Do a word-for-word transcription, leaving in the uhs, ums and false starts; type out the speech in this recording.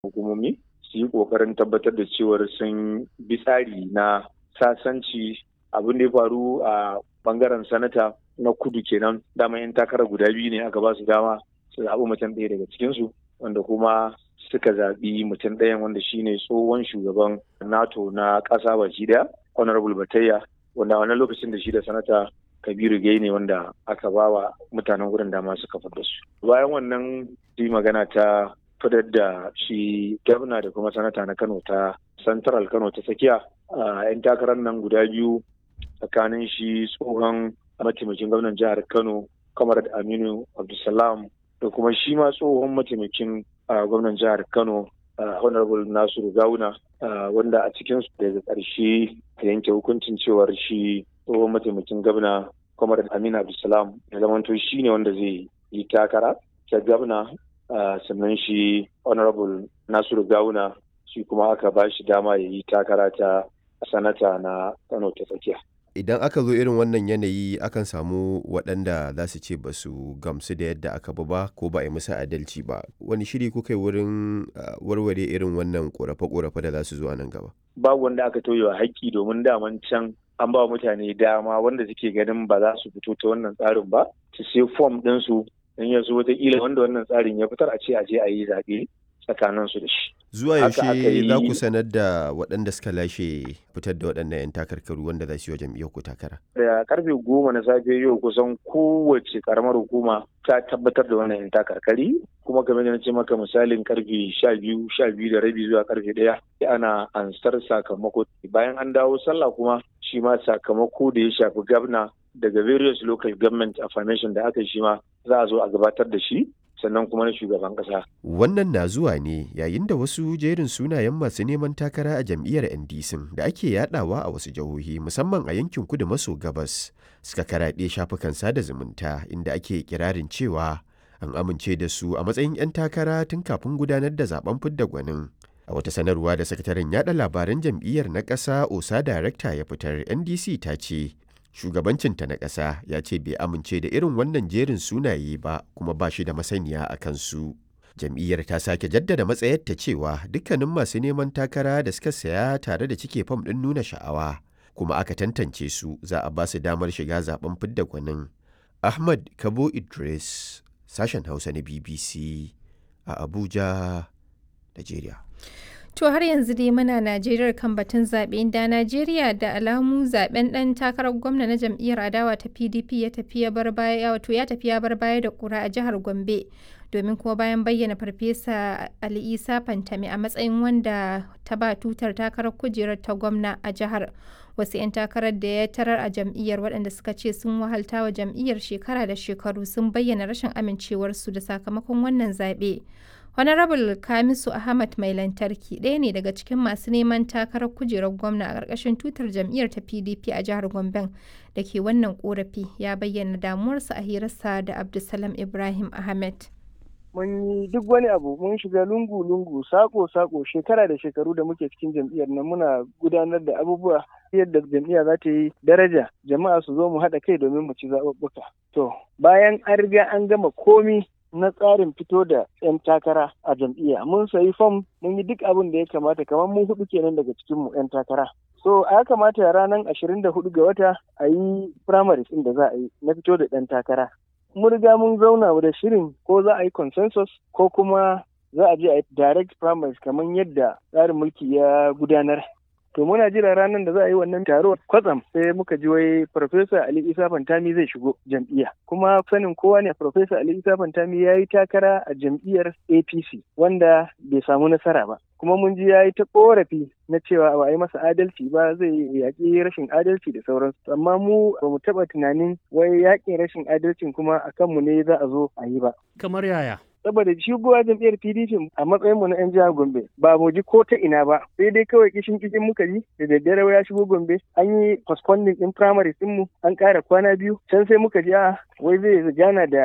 hukumomi su yi ƙoƙarin tabbatar da cewar sun bi tsari na sasanci. Abin da ya faru a bangaren sanata na kudu kenan, dama yan takara guda biyu ne aka ba su dama su zaɓi mutum ɗaya daga cikinsu, wanda kuma suka zaɓi mutum ɗayan wanda shine tsohon shugaban NATO na ƙasa baki ɗaya, Honorable Batayya, wanda a wannan lokacin da shi da sanata Kabiru Gai ne wanda aka ba wa mutanen wurin dama suka fada su. Bayan wannan yi magana ta fadar da shi gwamna da kuma sanata na Kano ta Central Kano ta tsakiya, a 'yan takarar nan guda biyu tsakanin shi tsohon mataimakin gwamnan jihar Kano Comrade Aminu Abdulsalam da kuma shi ma tsohon mataimakin gwamnan jihar Kano Honorable Nasiru Gawuna, wanda a cikin su daga ƙarshe ta yanke hukuncin cewar shi tsohon mataimakin gwamna Comrade Aminu Abdulsalam ya zamanto shi ne wanda zai yi takara ta gwamna, sannan shi Honorable Nasiru Gawuna shi kuma aka ba shi dama ya yi takara ta sanata na Kano ta tsakiya. Idan aka zo irin wannan yanayi akan samu waɗanda za su ce ba su gamsu da yadda aka bi ba ko ba a yi musu adalci ba. Wani shiri kuka yi wurin warware irin wannan ƙorafe-ƙorafe da za su zo a nan gaba? Babu wanda aka toye wa haƙƙi, domin daman can an ba mutane dama wanda suke ganin ba za su fito ta wannan tsarin ba su sai fom ɗinsu don ya zo wataƙila wanda wannan tsarin ya fitar a ce a je a yi zaɓe tsakaninsu da shi. Zuwa yaushe za ku sanar da waɗanda suka lashe fitar da waɗannan 'yan takarkaru wanda za su yi wa jam'iyyar ku takara? Da karfe goma na safe yau kusan kowace karamar hukuma ta tabbatar da wannan 'yan takarkari, kuma kamar da na ce maka misalin karfe sha biyu sha biyu da rabi zuwa karfe ɗaya ana ansar sakamako. Bayan an dawo sallah kuma shi ma sakamako da ya shafi gwamna daga various local government affirmation da aka yi shi ma za a zo a gabatar da shi, sannan kuma na shugaban ƙasa. Wannan na zuwa ne yayin da wasu jerin sunayen masu neman takara a jam'iyyar N D C da ake yadawa a wasu jihohi musamman a yankin kudu maso gabas suka karaɗe shafukan sada zumunta, inda ake kirarin cewa an amince da su a matsayin 'yan takara tun kafin gudanar da zaben fidda gwanin. A wata sanarwa da sakataren yada labaran jam'iyyar na ƙasa Osa Darekta ya fitar, N D C ta ce shugabancinta na ƙasa ya ce bai amince da irin wannan jerin sunaye ba kuma ba shi da masaniya a kansu. Jam'iyyar ta sake jaddada matsayarta cewa dukkanin masu neman takara da suka saya tare da cike fam ɗin nuna sha'awa kuma aka tantance su za a ba su damar shiga zaben fidda gwanin. Ahmad Kabo Idris, sashen Hausa na B B C a Abuja, Najeriya. To har yanzu dai muna Najeriya kan batun zaɓe, da Najeriya da alamu zaɓen ɗan takarar gwamna na jam'iyyar adawa ta P D P ya tafi ya bar baya wato ya tafi ya bar baya da ƙura a jihar Gombe, domin kuma bayan bayyana Farfesa Ali Isa Fantami a matsayin wanda ta ba tutar takarar kujerar ta gwamna a jihar. Wasu 'yan takarar da ya tarar a jam'iyyar waɗanda suka ce sun wahalta wa jam'iyyar shekara da shekaru sun bayyana rashin amincewarsu da sakamakon wannan zaɓe. Honorable Kamisu Ahmad Mai Lantarki ɗaya ne daga cikin masu neman takarar kujerar gwamna a ƙarƙashin tutar jam'iyyar ta P D P a jihar Gombe da ke wannan ƙorafi, ya bayyana damuwarsa a hirarsa da Abdulsalam Ibrahim Ahmed. Mun yi duk wani abu, mun shiga lungu-lungu, sako-sako, shekara da shekaru da muke cikin jam'iyyar nan muna gudanar da abubuwa yadda jam'iyya za ta yi daraja, jama'a su zo mu haɗa kai domin mu ci zaɓuɓɓuka. To, bayan an riga an gama komi na tsarin fito da 'yan takara a jam'iyya, mun sayi fom, mun yi duk abin da ya kamata, kamar mu hudu kenan daga cikinmu 'yan takara. So a ya kamata ranar ashirin da hudu ga wata a yi primaries ɗin da za a yi na fito da ɗan takara. Mun riga mun zauna da shirin ko za a yi consensus ko kuma za a je a yi direct primaries kamar yadda tsarin mulki ya gudanar. To muna jira ranar da za a yi wannan taro, kwatsam sai muka ji wai Farfesa Ali Isa Fantami zai shigo jam'iyya. Kuma sanin kowa ne Farfesa Ali Isa Fantami ya yi takara a jam'iyyar A P C wanda bai samu nasara ba. Kuma mun ji ya yi ta korafi na cewa ba a yi masa adalci ba, zai yaƙi rashin adalci da sauransu. Amma mu ba mu taɓa tunanin wai yaƙin rashin adalcin kuma a kanmu ne za a zo a yi ba. Kamar yaya? Saboda shigowa jam'iyyar P D P a matsayinmu na 'yan jihar Gombe ba mu ji ko ta ina ba, sai dai kawai kishin kishin muka ji da daddare ya shigo Gombe, an yi postponing din primaries ɗinmu, an ƙara kwana biyu, can sai muka ji a wai zai gana da